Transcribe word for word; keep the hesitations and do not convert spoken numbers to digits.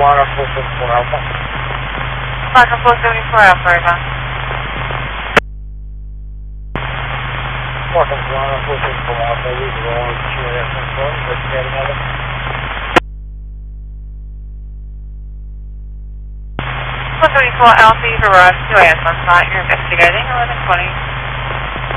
Lana four seventy-four Alpha. Lana four seventy-four Alpha, over. Welcome to Lana four seventy-four Alpha. We will on two and a half confirm. Investigating over. four seventy-four Alpha, you've arrived two A M on site. You're investigating eleven twenty.